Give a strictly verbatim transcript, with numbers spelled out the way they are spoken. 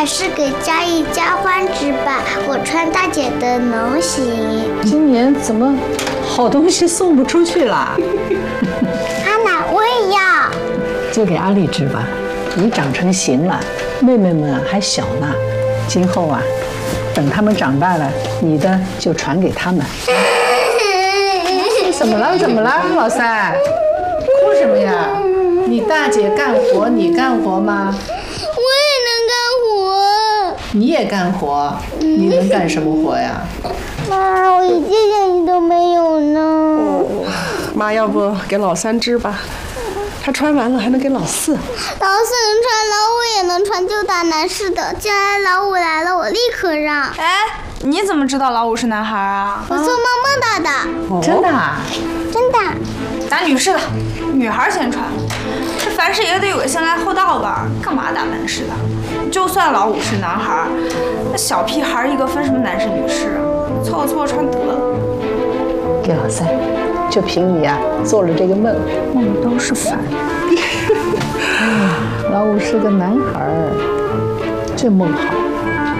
是给家一家欢纸吧，我穿大姐的能行。 今年怎么好东西送不出去啦？ 阿奶，我也要。 就给阿丽织吧，你长成型了，妹妹们还小呢，今后啊，等他们长大了，你的就传给他们。怎么了？怎么了，老三？哭什么呀？你大姐干活，你干活吗？ 我也能干活。 你也干活？你能干什么活呀？ 妈，我一件件衣都没有呢。 哦，妈，要不给老三织吧？他穿完了还能给老四。 老四能穿，老五也能穿，就打男士的。将来老五来了，我立刻让。 哎，你怎么知道老五是男孩啊？ 我做梦梦到的。 哦、真的啊？ 真的。 打女士的，女孩先穿。这凡事也得有个先来后到吧？干嘛打男士的？就算老五是男孩，那小屁孩一个分什么男士女士啊？凑合凑合穿得了。 给老三，就凭你啊，做了这个梦，梦都是反的。老五是个男孩儿，这梦好。